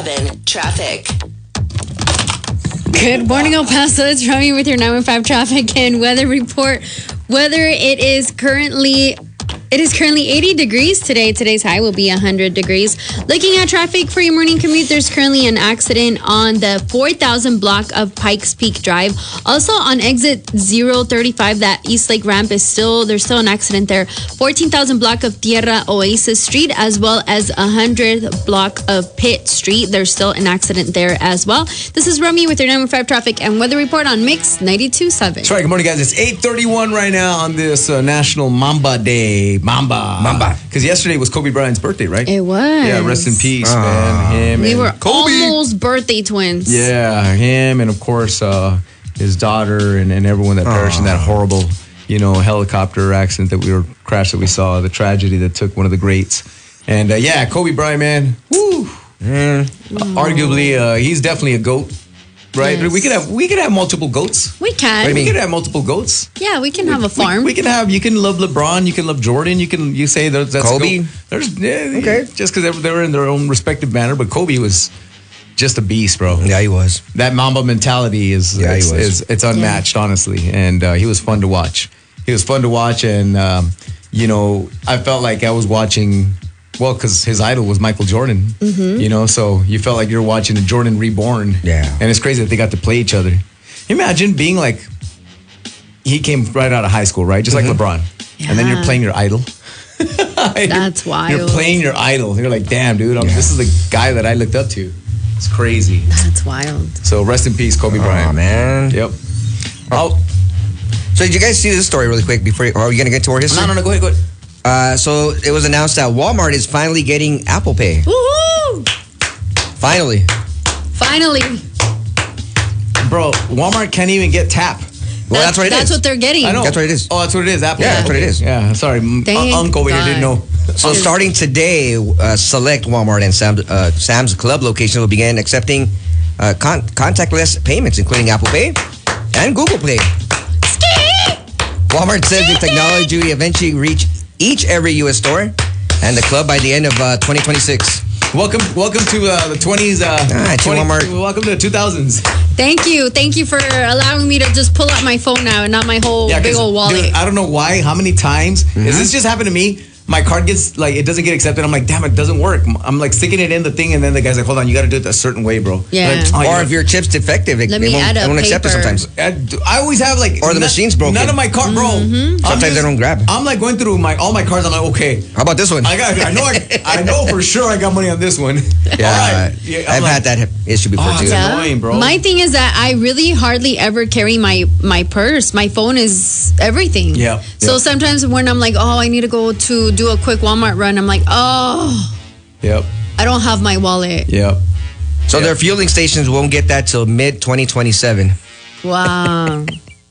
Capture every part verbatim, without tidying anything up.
seven traffic. Good morning, El Paso. It's Romy with your nine one five traffic and weather report. Weather, it is currently... It is currently eighty degrees today. Today's high will be one hundred degrees. Looking at traffic for your morning commute, there's currently an accident on the four thousand block of Pikes Peak Drive. Also on exit zero thirty-five, that East Lake ramp is still, there's still an accident there. fourteen thousand block of Tierra Oasis Street, as well as one hundredth block of Pitt Street. There's still an accident there as well. This is Romy with your nine one five traffic and weather report on Mix ninety-two point seven. That's right. Good morning, guys. It's eight thirty-one right now on this uh, National Mamba Day. Mamba. Mamba. Because yesterday was Kobe Bryant's birthday, right? It was. Yeah, rest in peace, Uh, man. Him We and were Kobe. almost birthday twins. Yeah, him and, of course, uh, his daughter and, and everyone that perished in that horrible, you know, helicopter accident that we were crash that we saw, the tragedy that took one of the greats. And, uh, yeah, Kobe Bryant, man, woo. Mm. Uh, arguably, uh, he's definitely a GOAT. Right, Yes. but we could have we could have multiple goats. We can. We could have multiple goats. Yeah, we can have a farm. We, we can have. You can love LeBron. You can love Jordan. You can. You say that, that's Kobe? A goat. There's yeah, Okay. Just because they, they were in their own respective manner, but Kobe was just a beast, bro. Yeah, he was. That Mamba mentality is Yeah, he it's, was. is it's unmatched, honestly, and uh, he was fun to watch. He was fun to watch, and um, you know, I felt like I was watching. Well, because his idol was Michael Jordan, you know, so you felt like you're watching a Jordan reborn. Yeah. And it's crazy that they got to play each other. Imagine being like, he came right out of high school, right? Just like LeBron. And then you're Yeah. playing your idol. That's you're, wild. You're playing your idol. You're like, damn, dude, I'm, this is the guy that I looked up to. It's crazy. That's wild. So rest in peace, Kobe Bryant. Oh, man. Yep. Oh, So did you guys see this story really quick before you, are you going to get to our history? no, no, no, go ahead, go ahead. Uh, so it was announced that Walmart is finally getting Apple Pay. Woohoo! Finally. Finally. Bro, Walmart can't even get tap. Well, that's what it That's is. what they're getting. I know. That's what it is. Oh, that's what it is. Apple. Yeah, that's what it is. Yeah, sorry. M- Thank Uncle over here God. didn't know. So starting today, uh, select Walmart and Sam, uh, Sam's Club locations will begin accepting uh, con- contactless payments, including Apple Pay and Google Pay. Walmart says the technology will eventually reach each every U S store and the club by the end of uh, twenty twenty-six. Welcome, welcome to uh, the twenties. Uh, Ah, to Walmart. Welcome to the two thousands. Thank you. Thank you for allowing me to just pull out my phone now and not my whole big 'cause, old wallet. dude, I don't know why. How many times? Is this just happened to me? My card gets like it doesn't get accepted. I'm like, damn, it doesn't work. I'm like sticking it in the thing, and then the guy's like, hold on, you got to do it a certain way, bro. Yeah. Like, oh, Or you if your chip's defective, it, Let it me won't, add a it won't accept it paper. sometimes. I, I always have like Or the machine's broken. None of my card, bro. I'm Sometimes they don't grab. I'm like going through my all my cards. I'm like, okay, How about this one? I got. I know. I, I know for sure I got money on this one. Yeah, All right. Yeah, I'm I've like, had that issue before Oh, too. it's annoying, bro. My thing is that I really hardly ever carry my my purse. My phone is everything. Yeah, So yeah. sometimes when I'm like, oh, I need to go to do a quick Walmart run, I'm like, oh, Yep. I don't have my wallet. Yep. So Yeah. their fueling stations won't get that till mid twenty twenty-seven. Wow.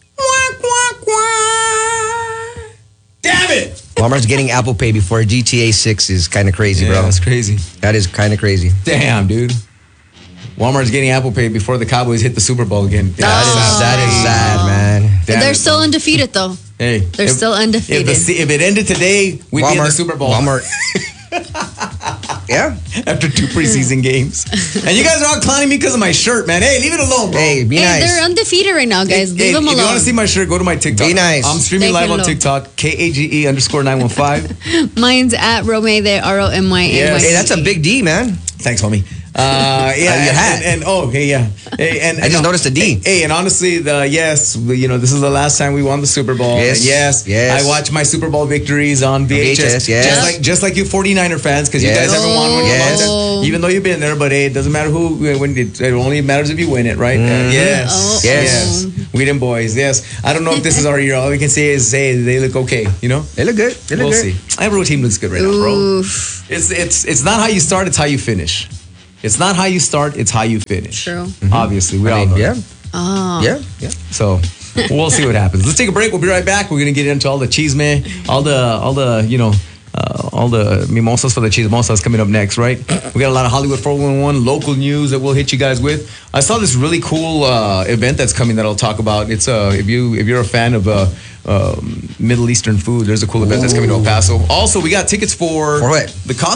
Damn it. Walmart's getting Apple Pay before G T A six is kind of crazy, Yeah, bro. that's crazy. That is kind of crazy. Damn, dude. Walmart's getting Apple Pay before the Cowboys hit the Super Bowl again. Damn, That is that is sad, man. Damn They're it. still undefeated, though. Hey, They're if- still undefeated. If, the, if it ended today, we'd be in the Super Bowl. Walmart. Yeah. After two preseason games. And you guys are all clowning me because of my shirt, man. Hey, leave it alone, bro. Hey, be Hey, nice. they're undefeated right now, guys. Hey, Leave them if alone. you want to see my shirt, go to my TikTok. Be nice. I'm streaming live on Déjenlo. TikTok. K A G E underscore nine one five. Mine's at Rome, the R O M Y A. Yes. Hey, that's a big D, man. Thanks, homie. Uh, yeah, Uh, your and, hat. And, and oh, okay, yeah. Hey, and, I just and, noticed a D. Hey, hey, and honestly, the yes, you know, this is the last time we won the Super Bowl. Yes, And yes, yes. I watch my Super Bowl victories on V H S. V H S, yes. Just like just like you forty-niner fans, because you Yes. guys haven't won one. Yes. Yes. Even though you've been there, but hey, it doesn't matter who when it, it only matters if you win it, right? Uh, yes. Oh. Yes. Yes. We them boys. Yes. I don't know if this is our year. All we can say is hey, they look okay, you know? They look good. They look We'll good. see. Every team looks good right now, bro. Oof. It's it's it's not how you start, it's how you finish. It's not how you start, it's how you finish. True. Obviously, we I all mean, know. yeah. that. Oh. Yeah. Yeah. So we'll see what happens. Let's take a break. We'll be right back. We're gonna get into all the cheese man, all the all the you know. Uh, all the mimosas for the chismosas coming up next, right? We got a lot of Hollywood four one one local news that we'll hit you guys with. I saw this really cool uh, event that's coming that I'll talk about. It's uh, if you if you're a fan of uh, um, Middle Eastern food, there's a cool event that's coming to El Paso. Also, we got tickets for For what? the concert.